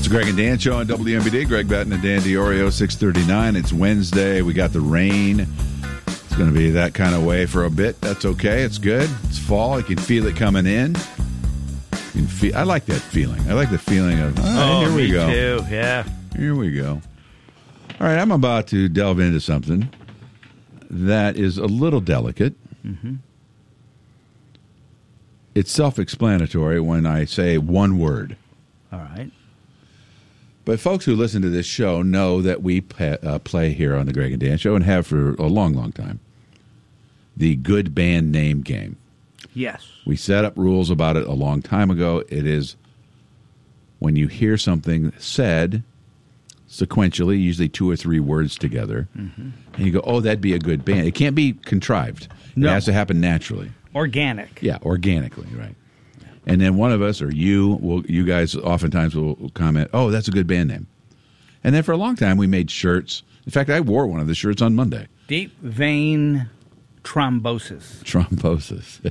the Greg and Dan Show on WMBD. Greg Batten and Dan DiOrio, 6:39. It's Wednesday. We got the rain. It's going to be that kind of way for a bit. That's okay. It's good. It's fall. You can feel it coming in. I like that feeling. I like the feeling of, here we go. Me too, yeah. Here we go. All right, I'm about to delve into something that is a little delicate. Mm-hmm. It's self-explanatory when I say one word. All right. But folks who listen to this show know that we play here on the Greg and Dan Show and have for a long, long time. The good band name game. Yes. We set up rules about it a long time ago. It is when you hear something said sequentially, usually 2 or 3 words together, and you go, oh, that'd be a good band. It can't be contrived. No. It has to happen naturally. Organic. Yeah, organically, right. And then one of us or you guys oftentimes will comment, oh, that's a good band name. And then for a long time, we made shirts. In fact, I wore one of the shirts on Monday. Deep vein thrombosis. Thrombosis.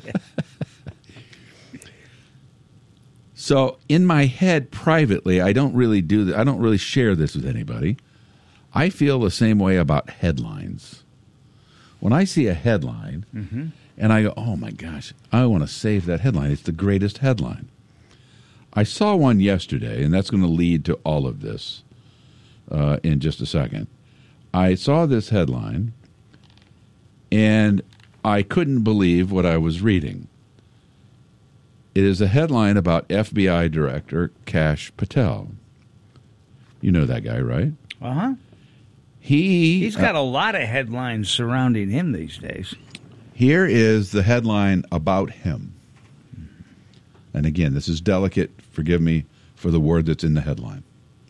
So in my head, privately, I don't really do that. I don't really share this with anybody. I feel the same way about headlines. When I see a headline, and I go, oh my gosh, I want to save that headline. It's the greatest headline. I saw one yesterday, and that's going to lead to all of this in just a second. I saw this headline, and I couldn't believe what I was reading. It is a headline about FBI Director Kash Patel. You know that guy, right? Uh-huh. He's got a lot of headlines surrounding him these days. Here is the headline about him. And again, this is delicate. Forgive me for the word that's in the headline.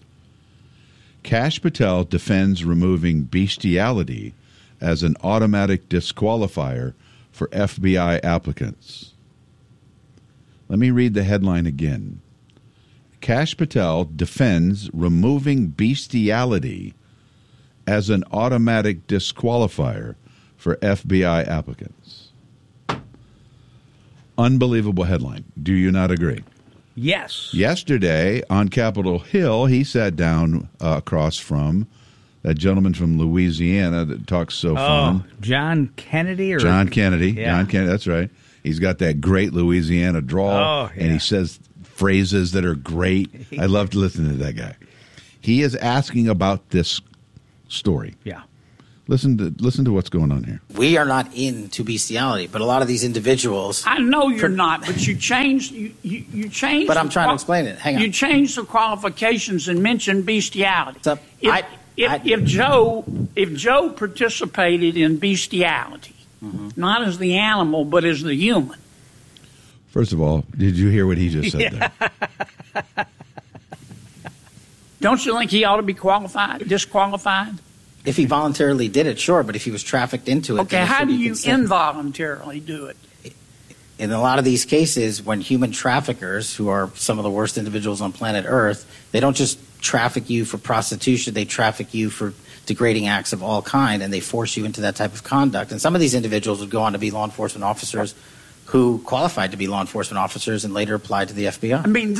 Kash Patel defends removing bestiality as an automatic disqualifier for FBI applicants. Let me read the headline again. Kash Patel defends removing bestiality as an automatic disqualifier for FBI applicants. Unbelievable headline. Do you not agree? Yes. Yesterday on Capitol Hill, he sat down across from that gentleman from Louisiana that talks so fun. John Kennedy? John Kennedy. Yeah. John Kennedy, that's right. He's got that great Louisiana drawl, and he says phrases that are great. I love to listen to that guy. He is asking about this story. Yeah. Listen to what's going on here. We are not into bestiality, but a lot of these individuals. I know you're not, but you changed. You changed. But I'm trying to explain it. Hang on. You changed the qualifications and mentioned bestiality. So If Joe participated in bestiality, not as the animal but as the human. First of all, did you hear what he just said there? Don't you think he ought to be disqualified? If he voluntarily did it, sure, but if he was trafficked into it, okay, how do you involuntarily do it? In a lot of these cases, when human traffickers, who are some of the worst individuals on planet Earth, they don't just traffic you for prostitution, they traffic you for degrading acts of all kind, and they force you into that type of conduct. And some of these individuals would go on to be law enforcement officers who qualified to be law enforcement officers and later applied to the FBI. I mean,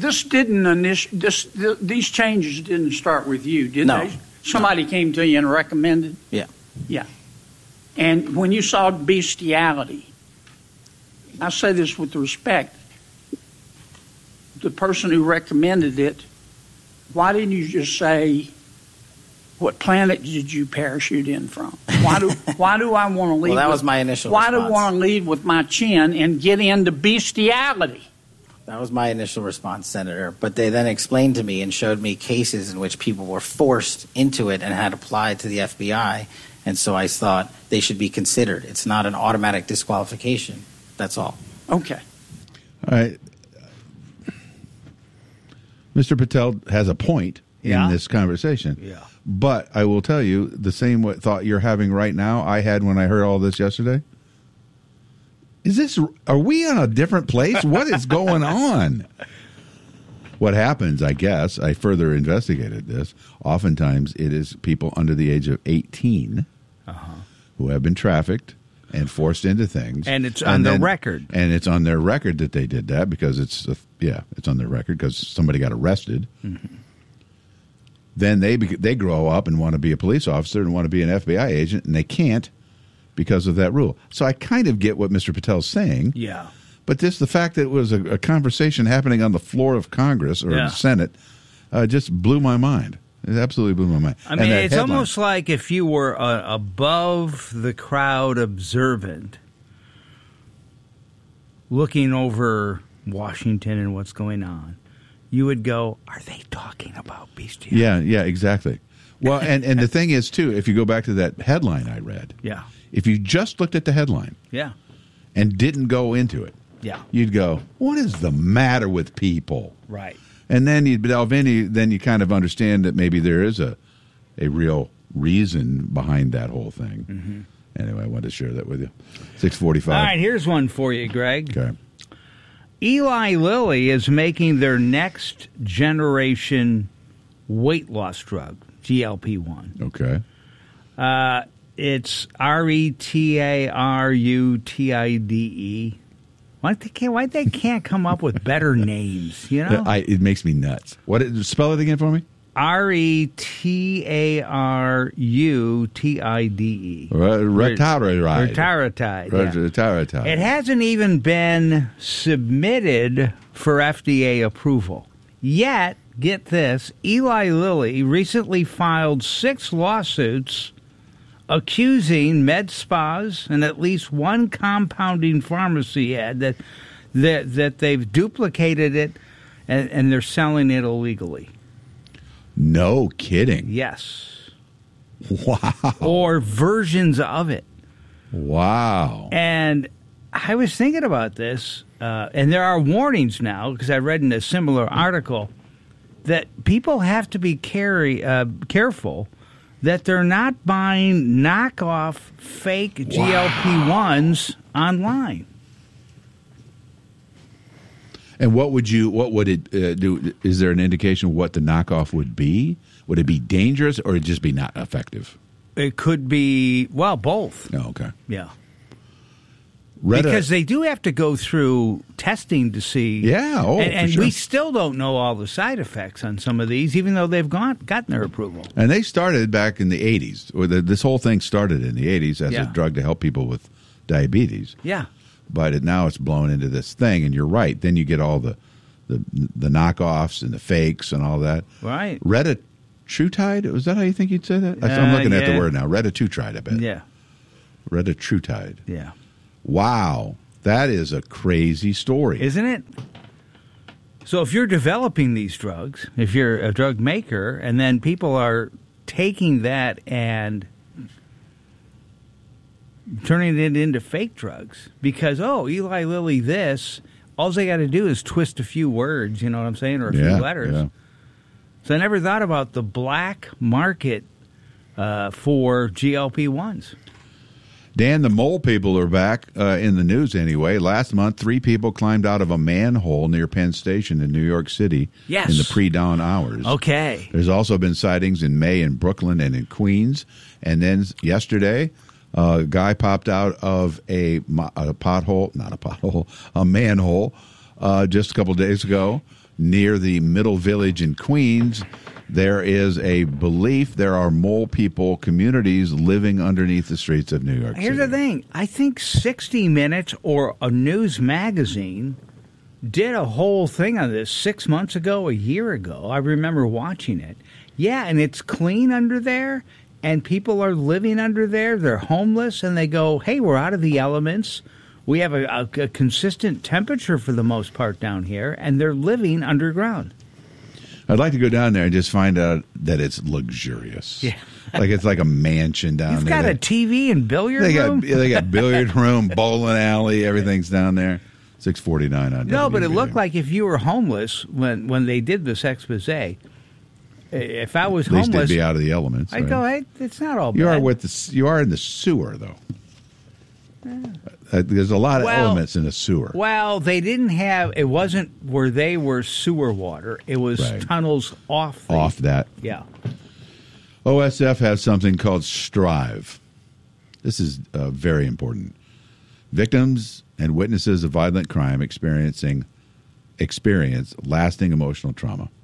these changes didn't start with you, did No. they? Somebody came to you and recommended? Yeah. Yeah. And when you saw bestiality, I say this with respect, the person who recommended it, why didn't you just say, what planet did you parachute in from? Why do I want to lead? Well, that was my initial Why do I response. want to lead with my chin and get into bestiality? That was my initial response, Senator. But they then explained to me and showed me cases in which people were forced into it and had applied to the FBI. And so I thought they should be considered. It's not an automatic disqualification. That's all. Okay. All right. Mr. Patel has a point in this conversation. Yeah. But I will tell you, the same thought you're having right now, I had when I heard all this yesterday. Are we in a different place? What is going on? What happens, I guess, I further investigated this, oftentimes it is people under the age of 18 who have been trafficked and forced into things. And it's on their record. And it's on their record that they did that because it's on their record because somebody got arrested. then they grow up and want to be a police officer and want to be an FBI agent, and they can't because of that rule. So I kind of get what Mr. Patel's saying. Yeah. But just the fact that it was a conversation happening on the floor of Congress or the Senate just blew my mind. It absolutely blew my mind. I mean, it's almost like if you were above the crowd observant, looking over Washington and what's going on, you would go, are they talking about bestiality? Yeah, exactly. Well, and the thing is, too, if you go back to that headline I read, if you just looked at the headline and didn't go into it, you'd go, what is the matter with people? Right. And then you'd delve in, then you kind of understand that maybe there is a real reason behind that whole thing. Mm-hmm. Anyway, I wanted to share that with you. 6:45. All right, here's one for you, Greg. Okay. Eli Lilly is making their next generation weight loss drug, GLP-1. Okay. It's RETARUTIDE. Why they can't come up with better names, you know? It makes me nuts. Spell it again for me? RETARUTIDE. Retaritide. It hasn't even been submitted for FDA approval. Yet, get this, Eli Lilly recently filed 6 lawsuits accusing med spas and at least one compounding pharmacy head that they've duplicated it and they're selling it illegally. No kidding. Yes. Wow. Or versions of it. Wow. And I was thinking about this, and there are warnings now, because I read in a similar article, that people have to be careful that they're not buying knockoff fake GLP-1s online. And what would it do? Is there an indication of what the knockoff would be? Would it be dangerous or would it just be not effective? It could be, well, both. Oh, okay. Yeah. Because they do have to go through testing to see. Yeah, and for sure. We still don't know all the side effects on some of these, even though they've gotten their approval. And they started back in the 80s. This whole thing started in the 80s as a drug to help people with diabetes. Yeah. But now it's blown into this thing, and you're right. Then you get all the knockoffs and the fakes and all that. Right. Retatrutide? Was that how you think you'd say that? I'm looking at the word now. Retatrutide, I bet. Yeah. Retatrutide. Yeah. Wow. That is a crazy story. Isn't it? So if you're developing these drugs, if you're a drug maker, and then people are taking that and turning it into fake drugs because, Eli Lilly this, all they got to do is twist a few words, you know what I'm saying, or a few letters. Yeah. So I never thought about the black market for GLP-1s. Dan, the mole people are back in the news anyway. Last month, 3 people climbed out of a manhole near Penn Station in New York City in the pre-dawn hours. Okay. There's also been sightings in May in Brooklyn and in Queens. And then yesterday, a guy popped out of a manhole just a couple of days ago near the Middle Village in Queens. There is a belief there are mole people communities living underneath the streets of New York City. Here's the thing. I think 60 Minutes or a news magazine did a whole thing on this 6 months ago, a year ago. I remember watching it. Yeah, and it's clean under there, and people are living under there. They're homeless, and they go, hey, we're out of the elements. We have a consistent temperature for the most part down here, and they're living underground. I'd like to go down there and just find out that it's luxurious. Yeah. Like it's like a mansion down there. You've got a TV and billiard room? They got billiard room, bowling alley, everything's down there. 649 on No, but it looked like if you were homeless when they did this expose, if I was homeless... At least they'd be out of the elements. I'd go, hey, it's not all bad. You are in the sewer, though. There's a lot of elements in a sewer. Well, they didn't have... It wasn't where they were sewer water. It was tunnels off that. Yeah. OSF has something called Strive. This is very important. Victims and witnesses of violent crime experience lasting emotional trauma.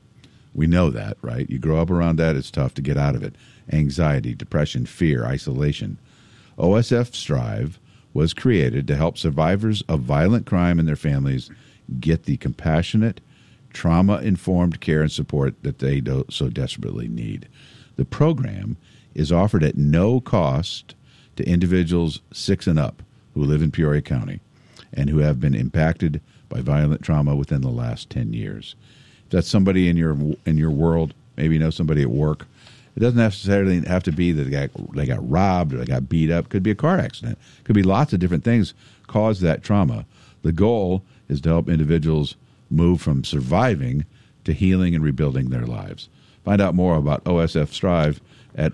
We know that, right? You grow up around that, it's tough to get out of it. Anxiety, depression, fear, isolation. OSF Strive was created to help survivors of violent crime and their families get the compassionate, trauma-informed care and support that they so desperately need. The program is offered at no cost to individuals 6 and up who live in Peoria County and who have been impacted by violent trauma within the last 10 years. If that's somebody in your world, maybe you know somebody at work. It doesn't necessarily have to be that they got robbed or they got beat up. It could be a car accident. It could be lots of different things cause that trauma. The goal is to help individuals move from surviving to healing and rebuilding their lives. Find out more about OSF Strive at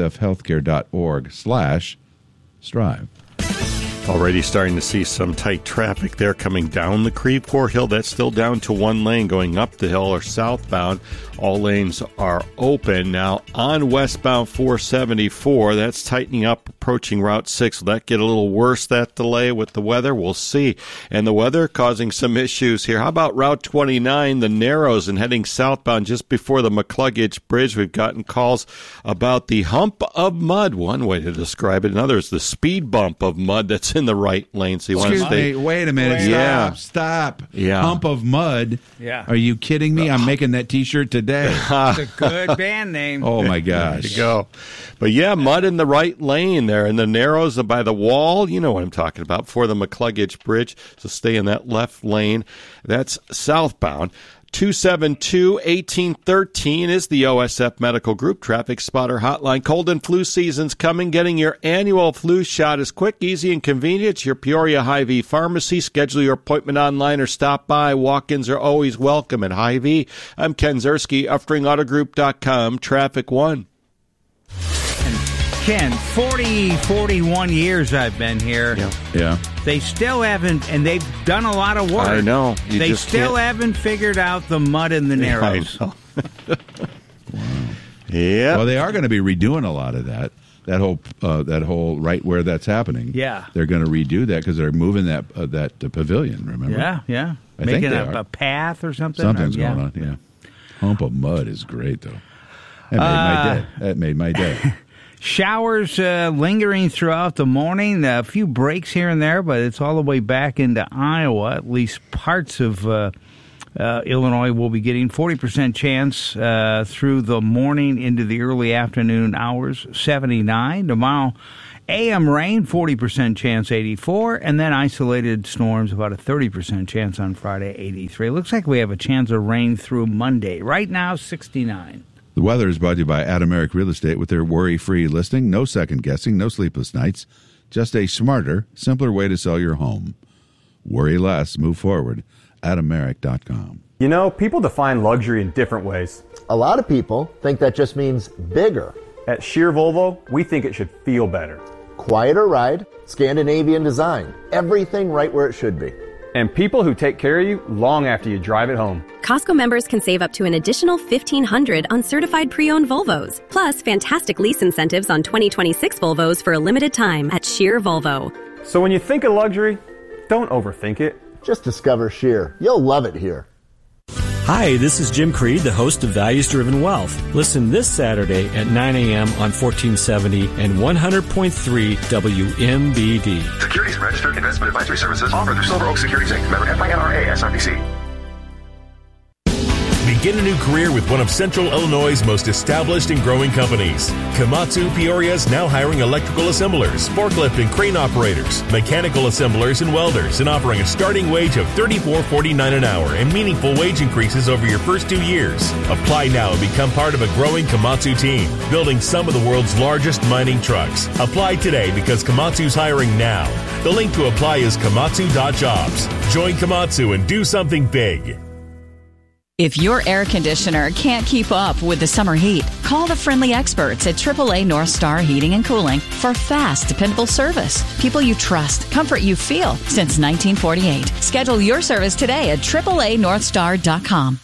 osfhealthcare.org/strive. Already starting to see some tight traffic there coming down the Creve-Coeur Hill. That's still down to one lane going up the hill or southbound. All lanes are open. Now on westbound 474, that's tightening up, approaching Route 6. Will that get a little worse, that delay with the weather? We'll see. And the weather causing some issues here. How about Route 29, the Narrows, and heading southbound just before the McCluggage Bridge? We've gotten calls about the hump of mud, one way to describe it. Another is the speed bump of mud that's in the right lane. So you want to stay. Wait a minute. Stop. Yeah. Hump of mud. Yeah. Are you kidding me? I'm making that T-shirt today. It's a good band name. Oh, my gosh. There you go. But yeah, mud in the right lane there. And the Narrows by the wall, you know what I'm talking about, for the McCluggage Bridge. So stay in that left lane. That's southbound. 272-1813 is the OSF Medical Group Traffic Spotter Hotline. Cold and flu season's coming. Getting your annual flu shot is quick, easy, and convenient. It's your Peoria Hy-Vee Pharmacy. Schedule your appointment online or stop by. Walk-ins are always welcome at Hy-Vee. I'm Ken Zerski, UffringAutogroup.com, Traffic One. Ken, 41 years I've been here. Yeah. They still haven't, and they've done a lot of work. I know. They still haven't figured out the mud in the Narrows. I know. Yeah. Well, they are going to be redoing a lot of that. That whole right where that's happening. Yeah. They're going to redo that because they're moving that pavilion, remember? Yeah. I think Making they a path or something. Something's going on, yeah. Hump of mud is great, though. That made my day. Showers lingering throughout the morning. A few breaks here and there, but it's all the way back into Iowa. At least parts of Illinois will be getting 40% chance through the morning into the early afternoon hours, 79. Tomorrow, AM rain, 40% chance, 84. And then isolated storms, about a 30% chance on Friday, 83. It looks like we have a chance of rain through Monday. Right now, 69. The weather is brought to you by Adameric Real Estate with their worry-free listing. No second guessing, no sleepless nights. Just a smarter, simpler way to sell your home. Worry less, move forward. Adameric.com. You know, people define luxury in different ways. A lot of people think that just means bigger. At Shear Volvo, we think it should feel better. Quieter ride, Scandinavian design, everything right where it should be. And people who take care of you long after you drive it home. Costco members can save up to an additional $1,500 on certified pre-owned Volvos. Plus, fantastic lease incentives on 2026 Volvos for a limited time at Shear Volvo. So when you think of luxury, don't overthink it. Just discover Shear. You'll love it here. Hi, this is Jim Creed, the host of Values Driven Wealth. Listen this Saturday at 9 a.m. on 1470 and 100.3 WMBD. Securities and registered investment advisory services offered through Silver Oak Securities Inc. Member FINRA SIPC. Begin a new career with one of Central Illinois' most established and growing companies. Komatsu Peoria is now hiring electrical assemblers, forklift and crane operators, mechanical assemblers and welders, and offering a starting wage of $34.49 an hour and meaningful wage increases over your first 2 years. Apply now and become part of a growing Komatsu team, building some of the world's largest mining trucks. Apply today because Komatsu's hiring now. The link to apply is komatsu.jobs. Join Komatsu and do something big. If your air conditioner can't keep up with the summer heat, call the friendly experts at AAA North Star Heating and Cooling for fast, dependable service. People you trust, comfort you feel since 1948. Schedule your service today at AAANorthstar.com.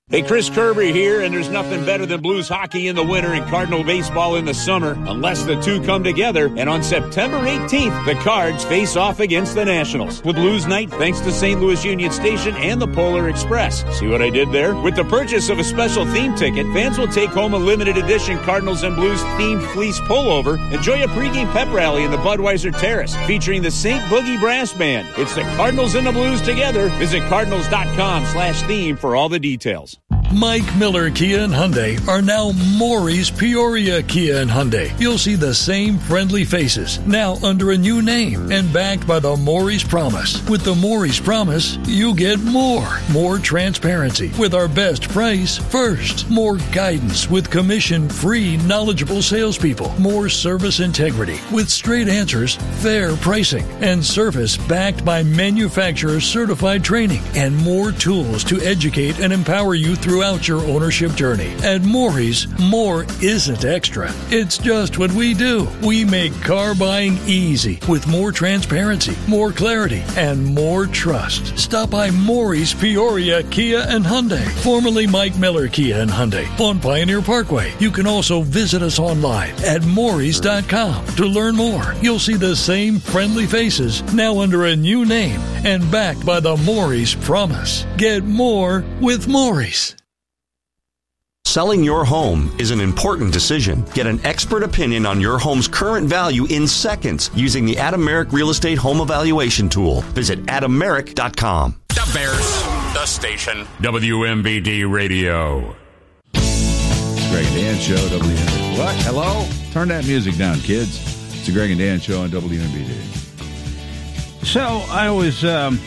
Hey, Chris Kerber here, and there's nothing better than Blues hockey in the winter and Cardinal baseball in the summer, unless the two come together. And on September 18th, the Cards face off against the Nationals with Blues Night thanks to St. Louis Union Station and the Polar Express. See what I did there? With the purchase of a special theme ticket, fans will take home a limited edition Cardinals and Blues themed fleece pullover, enjoy a pregame pep rally in the Budweiser Terrace featuring the St. Boogie Brass Band. It's the Cardinals and the Blues together. Visit cardinals.com/theme for all the details. Mike Miller Kia and Hyundai are now Maury's Peoria Kia and Hyundai. You'll see the same friendly faces, now under a new name and backed by the Maury's Promise. With the Maury's Promise, you get more. More transparency with our best price first. More guidance with commission-free, knowledgeable salespeople. More service integrity with straight answers, fair pricing, and service backed by manufacturer-certified training. And more tools to educate and empower you throughout your ownership journey. At Maury's, more isn't extra. It's just what we do. We make car buying easy with more transparency, more clarity, and more trust. Stop by Maury's Peoria Kia and Hyundai, formerly Mike Miller Kia and Hyundai, on Pioneer Parkway. You can also visit us online at Maurys.com to learn more. You'll see the same friendly faces, now under a new name and backed by the Maury's Promise. Get more with Maury's. Selling your home is an important decision. Get an expert opinion on your home's current value in seconds using the Adam Merrick Real Estate Home Evaluation Tool. Visit adammerrick.com. The Bears, the station, WMBD Radio. Greg and Dan Show, WMBD. What? Hello? Turn that music down, kids. It's the Greg and Dan Show on WMBD. So I was...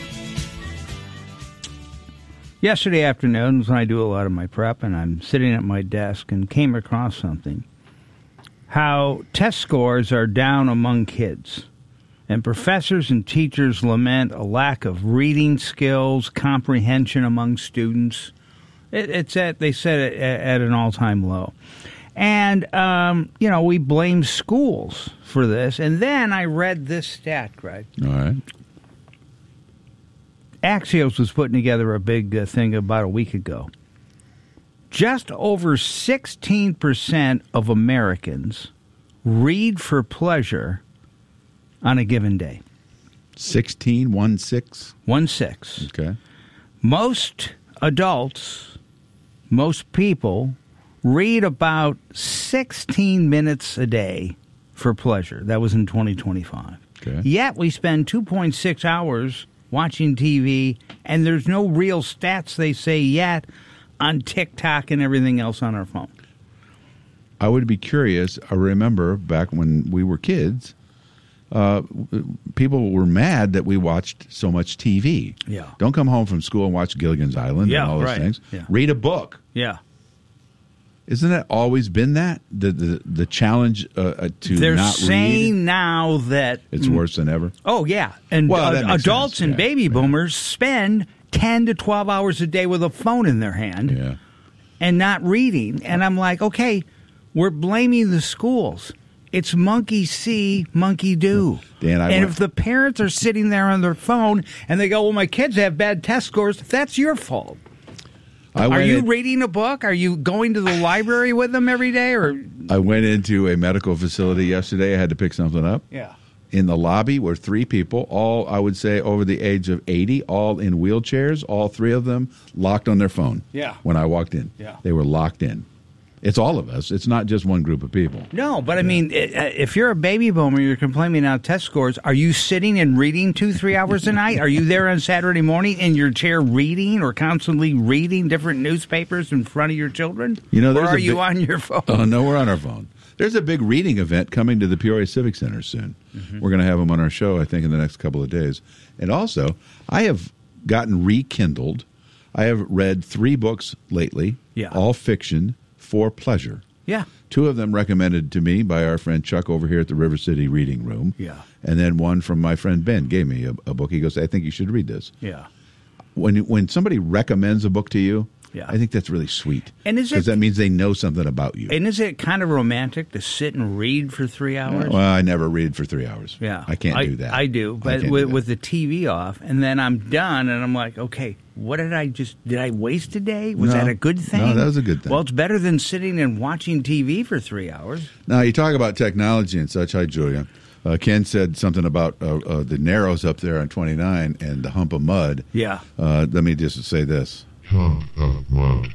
yesterday afternoon was when I do a lot of my prep, and I'm sitting at my desk and came across something. How test scores are down among kids. And professors and teachers lament a lack of reading skills, comprehension among students. They said it at an all-time low. And, we blame schools for this. And then I read this stat, Greg. All right. Axios was putting together a big thing about a week ago. Just over 16% of Americans read for pleasure on a given day. 16? 1-6. Okay. Most adults, most people, read about 16 minutes a day for pleasure. That was in 2025. Okay. Yet we spend 2.6 hours watching TV, and there's no real stats, they say, yet on TikTok and everything else on our phone. I would be curious. I remember back when we were kids, people were mad that we watched so much TV. Yeah. Don't come home from school and watch Gilligan's Island and all those things. Yeah. Read a book. Yeah. Isn't that always been that? The challenge to They're not read? They're saying now that... It's worse than ever? Oh, yeah. And adults sense. and baby boomers spend 10 to 12 hours a day with a phone in their hand and not reading. And I'm like, okay, we're blaming the schools. It's monkey see, monkey do. Dan, if the parents are sitting there on their phone and they go, well, my kids have bad test scores, that's your fault. Are you reading a book? Are you going to the library with them every day? Or I went into a medical facility yesterday. I had to pick something up. Yeah. In the lobby were 3 people, all, I would say, over the age of 80, all in wheelchairs, all 3 of them locked on their phone. Yeah. When I walked in. Yeah. They were locked in. It's all of us. It's not just one group of people. No, but I mean, if you're a baby boomer, you're complaining about test scores. Are you sitting and reading 2-3 hours a night? Are you there on Saturday morning in your chair reading or constantly reading different newspapers in front of your children? Or are you on your phone? Oh, no, we're on our phone. There's a big reading event coming to the Peoria Civic Center soon. Mm-hmm. We're going to have them on our show, I think, in the next couple of days. And also, I have gotten rekindled. I have read 3 books lately, all fiction, for pleasure. Yeah. 2 of them recommended to me by our friend Chuck over here at the River City Reading Room. Yeah. And then one from my friend Ben gave me a book. He goes, I think you should read this. Yeah. When somebody recommends a book to you, yeah. I think that's really sweet. And is it, because that means they know something about you. And is it kind of romantic to sit and read for 3 hours? Well, I never read for 3 hours. Yeah. I can't do that. I do, but with the TV off, and then I'm done, and I'm like, okay, what did I waste a day? Was No. that a good thing? No, that was a good thing. Well, it's better than sitting and watching TV for 3 hours. Now, you talk about technology and such. Hi, Julia. Ken said something about the Narrows up there on 29 and the hump of mud. Yeah. Let me just say this. Hump of mud.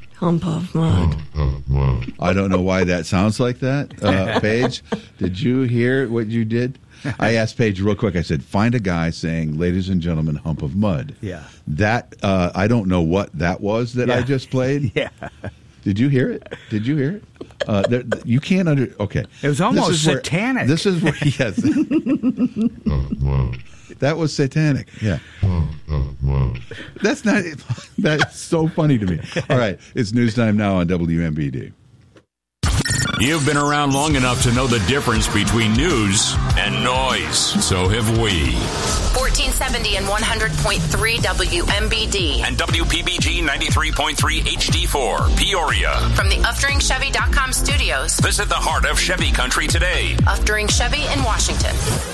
I don't know why that sounds like that. Paige, did you hear what you did? I asked Paige real quick. I said, find a guy saying, ladies and gentlemen, hump of mud. Yeah. That, I don't know what that was that I just played. Yeah. Did you hear it? You can't okay. It was almost satanic. This is where, yes. That was satanic. Yeah. That's so funny to me. All right. It's news time now on WMBD. You've been around long enough to know the difference between news and noise. So have we. 1470 and 100.3 WMBD. And WPBG 93.3 HD4, Peoria. From the UfDrinkChevy.com studios. Visit the heart of Chevy Country today. Uftring Chevy in Washington.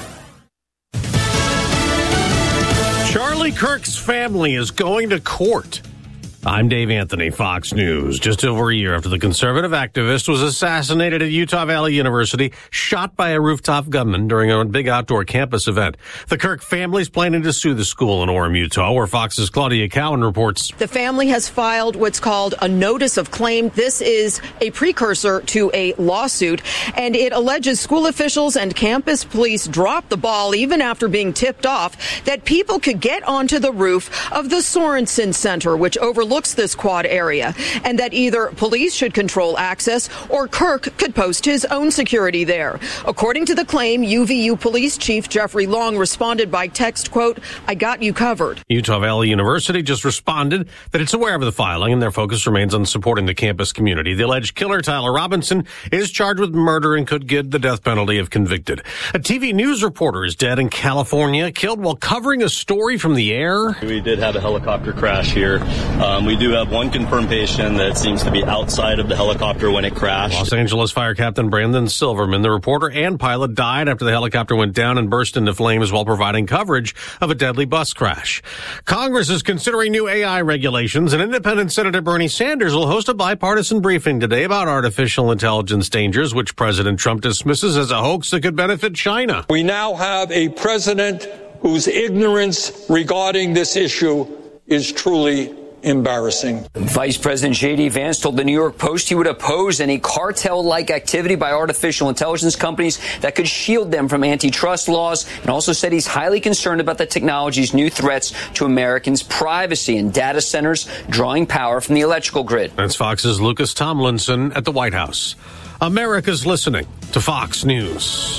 Charlie Kirk's family is going to court. I'm Dave Anthony, Fox News. Just over a year after the conservative activist was assassinated at Utah Valley University, shot by a rooftop gunman during a big outdoor campus event. The Kirk family's planning to sue the school in Orem, Utah, where Fox's Claudia Cowan reports. The family has filed what's called a notice of claim. This is a precursor to a lawsuit, and it alleges school officials and campus police dropped the ball even after being tipped off that people could get onto the roof of the Sorensen Center, which overlooks this quad area, and that either police should control access or Kirk could post his own security there. According to the claim, UVU Police Chief Jeffrey Long responded by text, quote, "I got you covered." Utah Valley University just responded that it's aware of the filing and their focus remains on supporting the campus community. The alleged killer, Tyler Robinson, is charged with murder and could get the death penalty if convicted. A TV news reporter is dead in California, killed while covering a story from the air. We did have a helicopter crash here. We do have one confirmed patient that seems to be outside of the helicopter when it crashed. Los Angeles Fire Captain Brandon Silverman, the reporter and pilot, died after the helicopter went down and burst into flames while providing coverage of a deadly bus crash. Congress is considering new AI regulations, and independent Senator Bernie Sanders will host a bipartisan briefing today about artificial intelligence dangers, which President Trump dismisses as a hoax that could benefit China. We now have a president whose ignorance regarding this issue is truly embarrassing. Vice President J.D. Vance told the New York Post he would oppose any cartel-like activity by artificial intelligence companies that could shield them from antitrust laws, and also said he's highly concerned about the technology's new threats to Americans' privacy and data centers drawing power from the electrical grid. That's Fox's Lucas Tomlinson at the White House. America's listening to Fox News.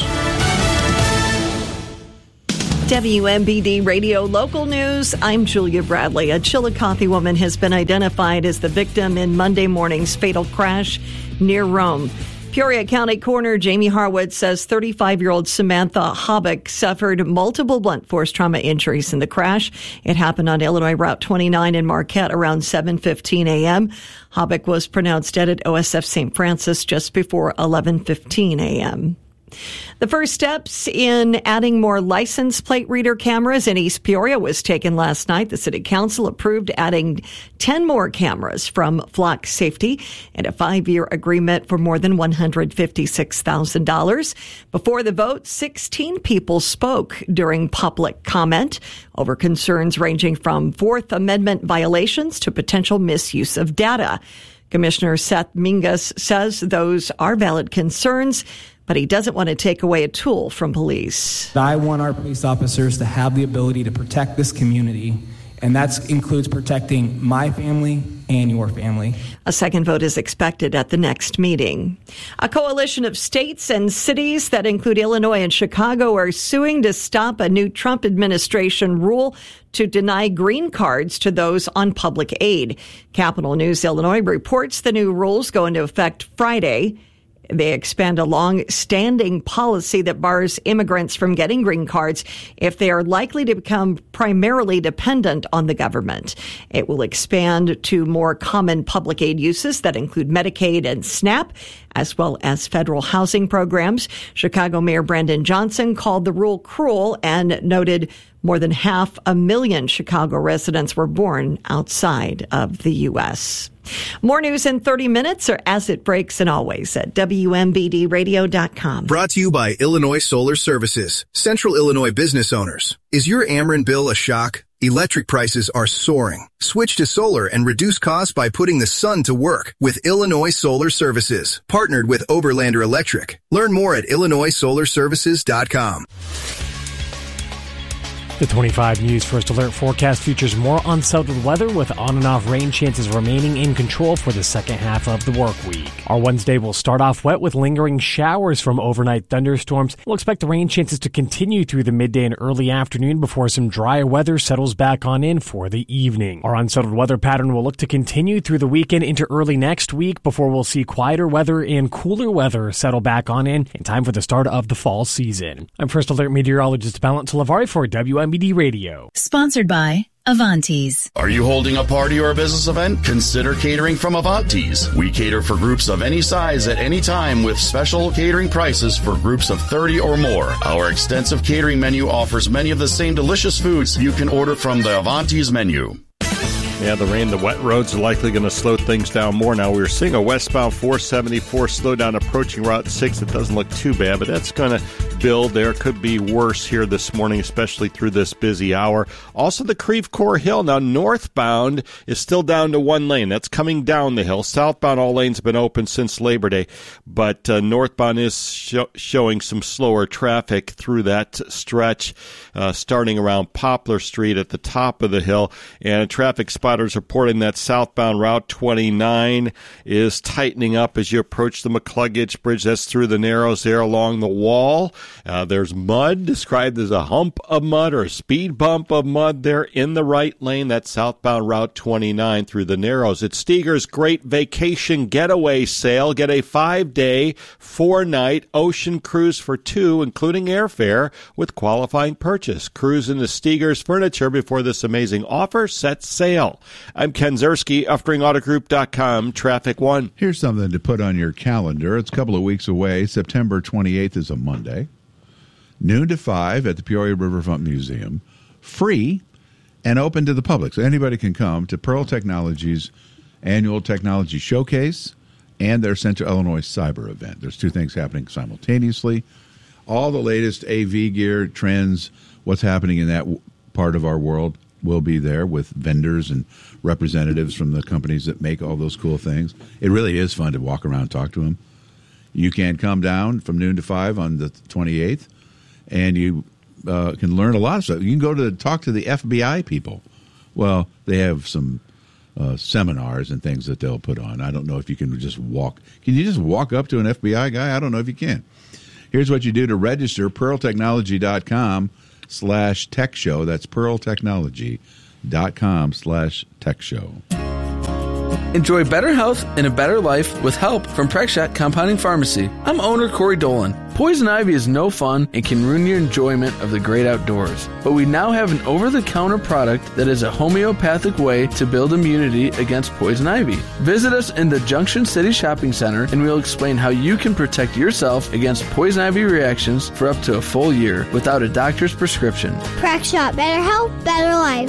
WMBD Radio Local News. I'm Julia Bradley. A Chillicothe woman has been identified as the victim in Monday morning's fatal crash near Rome. Peoria County Coroner Jamie Harwood says 35-year-old Samantha Hobbick suffered multiple blunt force trauma injuries in the crash. It happened on Illinois Route 29 in Marquette around 7:15 a.m. Hobbick was pronounced dead at OSF St. Francis just before 11:15 a.m. The first steps in adding more license plate reader cameras in East Peoria was taken last night. The City Council approved adding 10 more cameras from Flock Safety and a 5-year agreement for more than $156,000. Before the vote, 16 people spoke during public comment over concerns ranging from Fourth Amendment violations to potential misuse of data. Commissioner Seth Mingus says those are valid concerns, but he doesn't want to take away a tool from police. I want our police officers to have the ability to protect this community, and that includes protecting my family and your family. A second vote is expected at the next meeting. A coalition of states and cities that include Illinois and Chicago are suing to stop a new Trump administration rule to deny green cards to those on public aid. Capital News Illinois reports the new rules go into effect Friday. They expand a long-standing policy that bars immigrants from getting green cards if they are likely to become primarily dependent on the government. It will expand to more common public aid uses that include Medicaid and SNAP, as well as federal housing programs. Chicago Mayor Brandon Johnson called the rule cruel and noted more than 500,000 Chicago residents were born outside of the U.S. More news in 30 minutes or as it breaks, and always at WMBDradio.com. Brought to you by Illinois Solar Services. Central Illinois business owners. Is your Ameren bill a shock? Electric prices are soaring. Switch to solar and reduce costs by putting the sun to work with Illinois Solar Services. Partnered with Oberlander Electric. Learn more at IllinoisSolarServices.com. The 25 News First Alert forecast features more unsettled weather with on and off rain chances remaining in control for the second half of the work week. Our Wednesday will start off wet with lingering showers from overnight thunderstorms. We'll expect the rain chances to continue through the midday and early afternoon before some drier weather settles back on in for the evening. Our unsettled weather pattern will look to continue through the weekend into early next week before we'll see quieter weather and cooler weather settle back on in time for the start of the fall season. I'm First Alert meteorologist Balint Talavari for WMBD Radio. Sponsored by Avantes. Are you holding a party or a business event? Consider catering from Avantes. We cater for groups of any size at any time with special catering prices for groups of 30 or more. Our extensive catering menu offers many of the same delicious foods you can order from the Avantes menu. Yeah, the rain, the wet roads are likely going to slow things down more. Now, we're seeing a westbound 474 slow down approaching Route 6. It doesn't look too bad, but that's going to build. There could be worse here this morning, especially through this busy hour. Also, the Creve Coeur Hill. Now, northbound is still down to one lane. That's coming down the hill. Southbound, all lanes have been open since Labor Day, but northbound is showing some slower traffic through that stretch, starting around Poplar Street at the top of the hill. And traffic spotters reporting that southbound Route 29 is tightening up as you approach the McCluggage Bridge. That's through the Narrows there along the wall. There's mud, described as a hump of mud or a speed bump of mud there in the right lane. That's southbound Route 29 through the Narrows. It's Steger's Great Vacation Getaway Sale. Get a 5-day, 4-night ocean cruise for two, including airfare, with qualifying purchase. Cruise into Steger's Furniture before this amazing offer sets sail. I'm Ken Zerski, UfteringAutoGroup.com, Traffic One. Here's something to put on your calendar. It's a couple of weeks away. September 28th is a Monday. Noon to 5 at the Peoria Riverfront Museum. Free and open to the public. So anybody can come to Pearl Technologies' annual technology showcase and their Central Illinois Cyber event. There's two things happening simultaneously. All the latest AV gear, trends, what's happening in that part of our world will be there with vendors and representatives from the companies that make all those cool things. It really is fun to walk around and talk to them. You can come down from noon to 5 on the 28th, and you can learn a lot of stuff. You can go to talk to the FBI people. Well, they have some seminars and things that they'll put on. I don't know if you can just walk. Can you just walk up to an FBI guy? I don't know if you can. Here's what you do to register, pearltechnology.com/tech show. That's pearltechnology.com/tech show. Enjoy better health and a better life with help from Prexshot Compounding Pharmacy. I'm owner Corey Dolan. Poison ivy is no fun and can ruin your enjoyment of the great outdoors. But we now have an over-the-counter product that is a homeopathic way to build immunity against poison ivy. Visit us in the Junction City Shopping Center and we'll explain how you can protect yourself against poison ivy reactions for up to a full year without a doctor's prescription. Prexshot, better health, better life.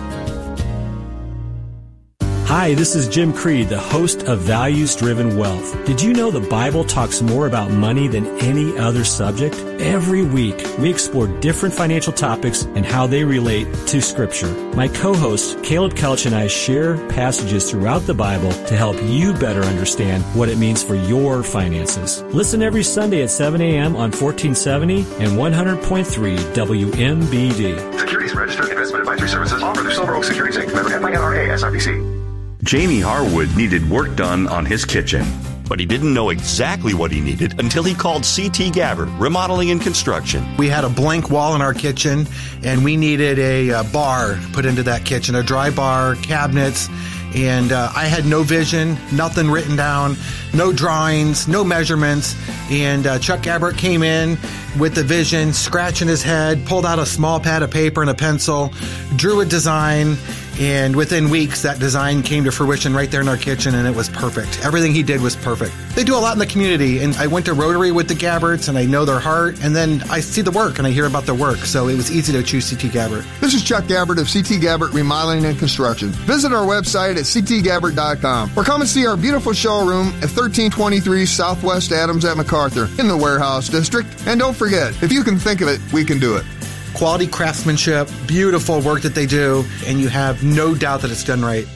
Hi, this is Jim Creed, the host of Values Driven Wealth. Did you know the Bible talks more about money than any other subject? Every week, we explore different financial topics and how they relate to Scripture. My co-host, Caleb Kelch, and I share passages throughout the Bible to help you better understand what it means for your finances. Listen every Sunday at 7 a.m. on 1470 and 100.3 WMBD. Securities Registered Investment Advisory Services offered through Silver Oak Securities Inc. Member FINRA SIPC. Jamie Harwood needed work done on his kitchen, but he didn't know exactly what he needed until he called C.T. Gabbard, Remodeling and Construction. We had a blank wall in our kitchen, and we needed a bar put into that kitchen, a dry bar, cabinets, And I had no vision, nothing written down, no drawings, no measurements. And Chuck Gabbert came in with the vision, scratching his head, pulled out a small pad of paper and a pencil, drew a design, and within weeks, that design came to fruition right there in our kitchen, and it was perfect. Everything he did was perfect. They do a lot in the community, and I went to Rotary with the Gabberts, and I know their heart, and then I see the work, and I hear about the work, so it was easy to choose CT Gabbert. This is Chuck Gabbert of CT Gabbert Remodeling and Construction. Visit our website at ctgabbert.com or come and see our beautiful showroom at 1323 Southwest Adams at MacArthur in the Warehouse District. And don't forget, if you can think of it, we can do it. Quality craftsmanship, beautiful work that they do, and you have no doubt that it's done right.